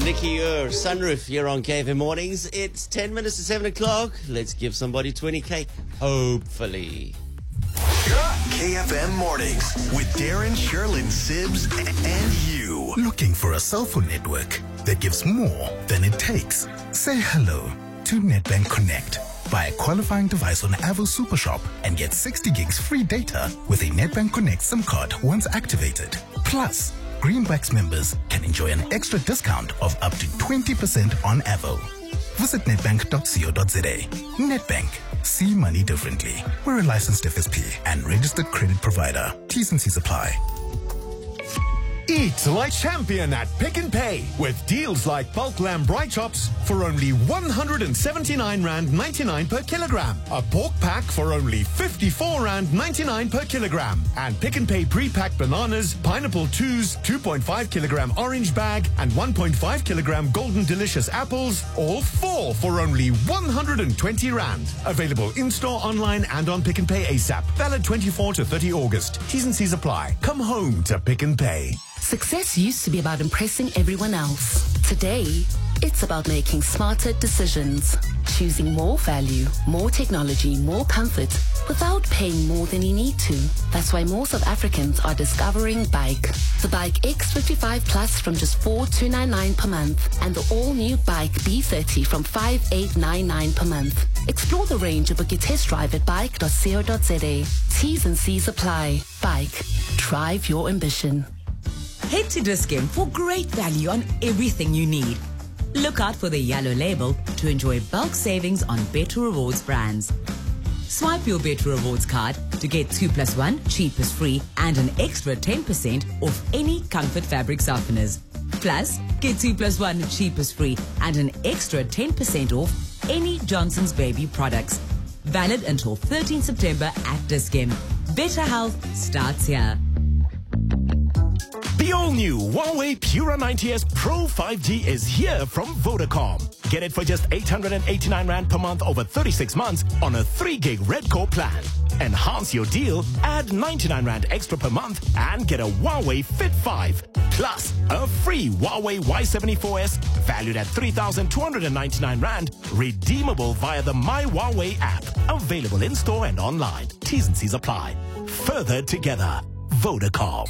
Nicky Sunroof here on KFM Mornings. It's 10 minutes to 7 o'clock. Let's give somebody 20k, hopefully. KFM Mornings with Darren, Sherlyn, Sibs, and you. Looking for a cell phone network that gives more than it takes? Say hello to Nedbank Connect. Buy a qualifying device on Avo Supershop and get 60 gigs free data with a Nedbank Connect SIM card once activated. Plus, Greenbacks members can enjoy an extra discount of up to 20% on Avo. Visit nedbank.co.za. Nedbank. See money differently. We're a licensed FSP and registered credit provider. T's and C's apply. Eat like champion at Pick n Pay with deals like bulk lamb bright chops for only 179 Rand 99 per kilogram. A pork pack for only 54 Rand 99 per kilogram. And Pick n Pay pre-packed bananas, pineapple 2s, 2.5 kilogram orange bag, and 1.5 kilogram golden delicious apples, all 4 for only 120 Rand. Available in-store, online, and on Pick n Pay ASAP. Valid 24 to 30 August. T's and C's apply. Come home to Pick n Pay. Success used to be about impressing everyone else. Today, it's about making smarter decisions. Choosing more value, more technology, more comfort, without paying more than you need to. That's why more South Africans are discovering Bike. The Bike X55 Plus from just 4,299 per month, and the all-new Bike B30 from 5,899 per month. Explore the range and book your test drive at bike.co.za. T's and C's apply. Bike. Drive your ambition. Head to Dis-Chem for great value on everything you need. Look out for the yellow label to enjoy bulk savings on Better Rewards brands. Swipe your Better Rewards card to get 2+1 cheap is free and an extra 10% off any Comfort fabric softeners. Plus, get 2+1 cheap is free and an extra 10% off any Johnson's Baby products. Valid until 13 September at Dis-Chem. Better health starts here. The all-new Huawei Pura 90s Pro 5G is here from Vodacom. Get it for just 889 Rand per month over 36 months on a 3-gig Red Core plan. Enhance your deal, add 99 Rand extra per month and get a Huawei Fit 5. Plus, a free Huawei Y74S valued at 3,299 Rand, redeemable via the My Huawei app. Available in-store and online. T's and C's apply. Further together. Vodacom.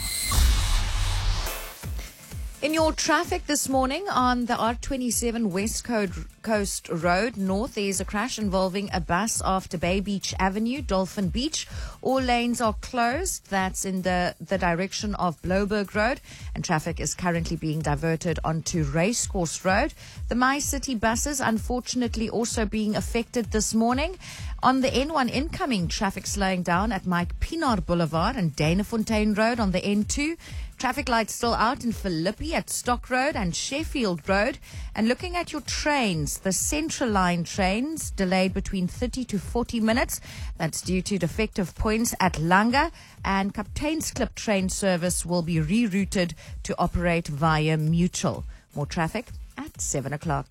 In your traffic this morning on the R27 West Coast Road North, there's a crash involving a bus after Bay Beach Avenue, Dolphin Beach. All lanes are closed. That's in the direction of Bloberg Road, and traffic is currently being diverted onto Racecourse Road. The My City buses, unfortunately, also being affected this morning. On the N1 incoming, traffic slowing down at Mike Pienaar Boulevard and Danafontein Road on the N2. Traffic lights still out in Philippi at Stock Road and Sheffield Road. And looking at your trains, the Central Line trains delayed between 30 to 40 minutes. That's due to defective points at Langa. And Captain's Clip train service will be rerouted to operate via Mutual. More traffic at 7 o'clock.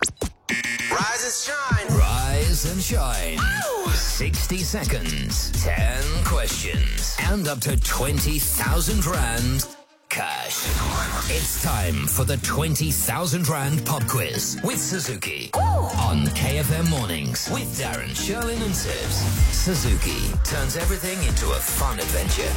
Rise and shine. Rise and shine. Ow! 60 seconds, 10 questions, and up to 20,000 Rand cash. It's time for the 20,000 Rand pop quiz with Suzuki. Ooh. On KFM Mornings with Darren, Sherlyn and Sibs. Suzuki turns everything into a fun adventure.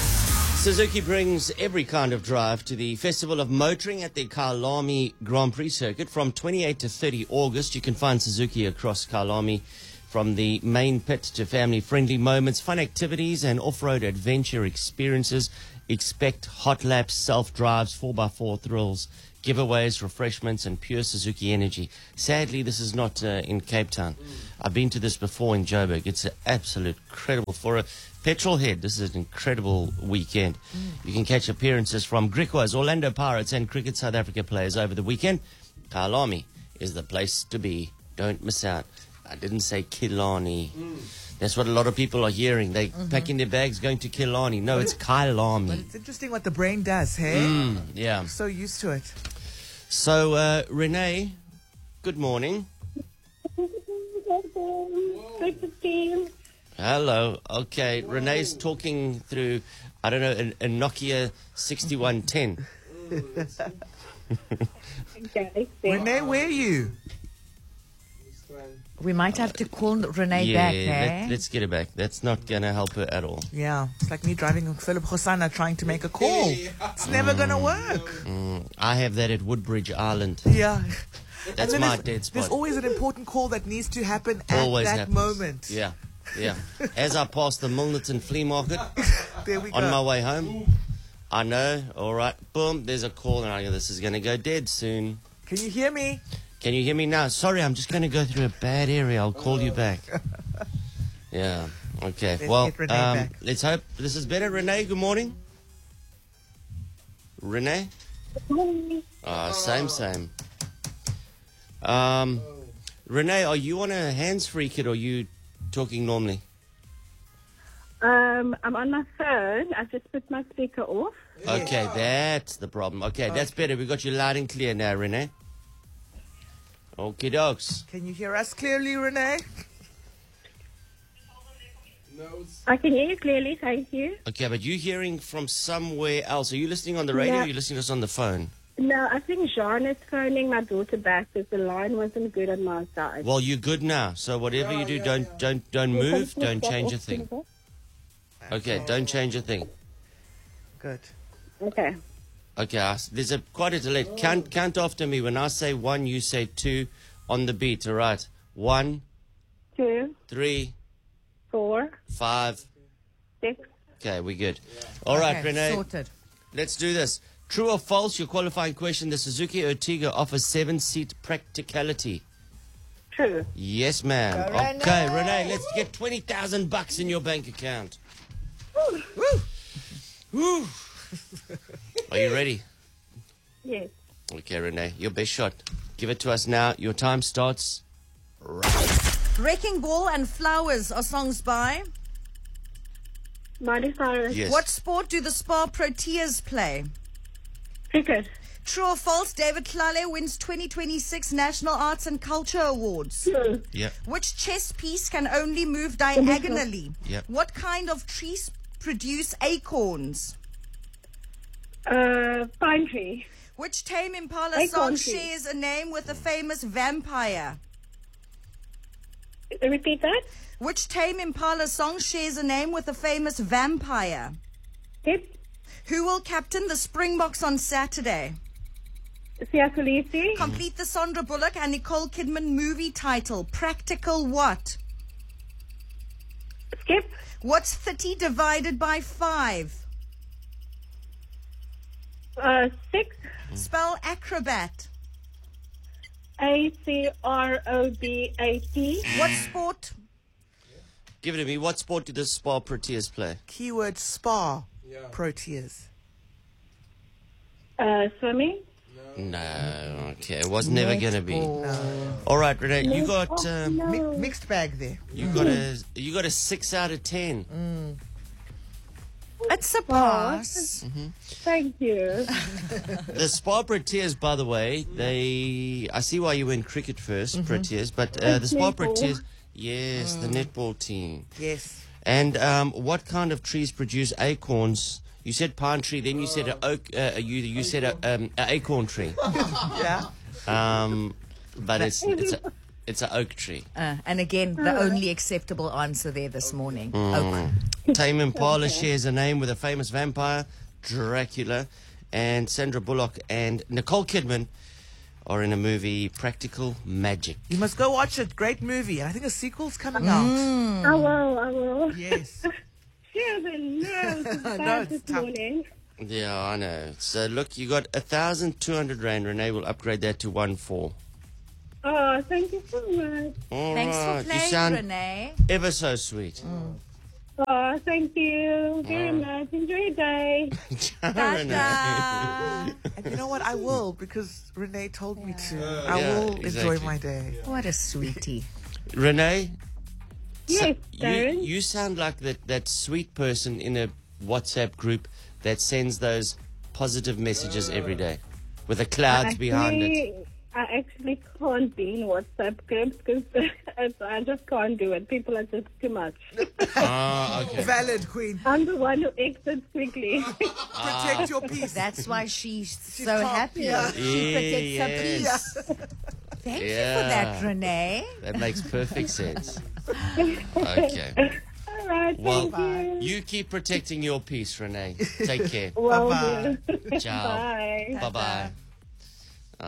Suzuki brings every kind of drive to the Festival of Motoring at the Kyalami Grand Prix circuit from 28 to 30 August. You can find Suzuki across Kyalami, from the main pit to family-friendly moments, fun activities and off-road adventure experiences. Expect hot laps, self-drives, 4x4 thrills, giveaways, refreshments, and pure Suzuki energy. Sadly, this is not in Cape Town. I've been to this before in Joburg. It's an absolute incredible. For a petrol head, this is an incredible weekend. You can catch appearances from Griquas, Orlando Pirates, and Cricket South Africa players over the weekend. Kyalami is the place to be. Don't miss out. I didn't say Killarney. That's what a lot of people are hearing. They packing their bags, going to Killarney. No, it's Kyalami. But it's interesting what the brain does, hey? Yeah. I'm so used to it. So, Renee, good morning. Good to see you. Hello. Okay, Renee's talking through, I don't know, a Nokia 6110. Okay. Renee, where are you? We might have to call Renee back, eh? let's get her back. That's not going to help her at all. Yeah, it's like me driving Philip Hosanna trying to make a call. It's never gonna work. I have that at Woodbridge Island. Yeah. That's And then my there's- dead spot. There's always an important call that needs to happen Always at that happens. moment. Yeah. As I pass the Milnerton Flea Market There we go. on my way home, I know, all right, boom, there's a call, and I go, this is going to go dead soon. Can you hear me? Can you hear me now? Sorry, I'm just going to go through a bad area. I'll call you back. Yeah. Okay. Let's Well, get Renee back. let's hope this is better. Renee, good morning. Renee? Same. Renee, are you on a hands-free kit or are you talking normally? I'm on my phone. I've just put my speaker off. Okay, that's the problem. Okay, that's better. We got you loud and clear now, Renee. Okie dokes. Can you hear us clearly, Renee? I can hear you clearly, thank you. Okay, but you hearing from somewhere else. Are you listening on the radio or are you listening to us on the phone? No, I think Jean is phoning my daughter back because the line wasn't good on my side. Well, you're good now. So whatever you do, don't move, don't change a thing. Okay, don't change a thing. Good. Okay. Okay, there's quite a delay. Count after me. When I say 1, you say 2 on the beat. All right. 1, 2, 3, 4, 5. 6. Okay, we're good. All right, Okay, Renee. sorted. Let's do this. True or false, your qualifying question, the Suzuki Ertiga offers 7-seat practicality. True. Yes, ma'am. Renee. Okay, Renee, let's get $20,000 in your bank account. Woo. Are you ready? Yes. Okay, Renee, your best shot. Give it to us now. Your time starts. Wrecking Ball and Flowers are songs by. Miley Cyrus. Yes. What sport do the Spa Proteas play? Cricket. True or false, David Tlale wins 2026 National Arts and Culture Awards. True. Yeah. Which chess piece can only move diagonally? Yep. What kind of trees produce acorns? Pine tree. Which Tame Impala Acorn song tree. shares a name with a famous vampire? Repeat that. Which Tame Impala song shares a name with a famous vampire? Hip. Who will captain the Springboks on Saturday? Siakolisi. Complete the Sandra Bullock and Nicole Kidman movie title. Practical what? Skip. What's 30 divided by 5? 6. Spell acrobat. ACROBAT. What sport? Give it to me. What sport do the Spa Proteas play? Keyword spa. Proteas. Swimming. No. Okay, it was never going to be. All right, Renee, you got Mixed bag there. you got a 6 out of 10. It's a pass. Thank you. The Spa Proteas, by the way, I see why you went cricket 1st, Proteas, but the Spa netball. Proteas, yes, the netball team. Yes. And what kind of trees produce acorns? You said pine tree, then you said an oak. You said an acorn tree. Yeah. But it's an oak tree. And again, the only acceptable answer there this morning. Oak. Tame Impala shares a name with a famous vampire, Dracula, and Sandra Bullock and Nicole Kidman are in a movie, Practical Magic. You must go watch it. Great movie. And I think a sequel's coming out. I will. Yes. Share the nerves of No, that it's this tough. morning. Yeah, I know. So look, you got 1,200 Rand. Renee will upgrade that to 1,400. Oh, thank you so much. All Thanks right. for You playing, sound Renee. ever so sweet. Oh, thank you very much. Enjoy your day. Renee. Ta-da. And you know what? I will because Renee told me to. I Yeah, will exactly. enjoy my day. What a sweetie. Renee, Yes, Darren. you sound like that sweet person in a WhatsApp group that sends those positive messages every day with the clouds behind it. I actually can't be in WhatsApp groups because I just can't do it. People are just too much. Okay. Valid, Queen. I'm the one who exits quickly. Protect your peace. That's why she's so calm. happy. Yeah. She protects her Yes. peace. Thank you Yeah. for that, Renee. That makes perfect sense. Okay. All right, Well, thank you. you keep protecting your peace, Renee. Take care. Well, Bye-bye. do. Ciao. Bye. Bye-bye.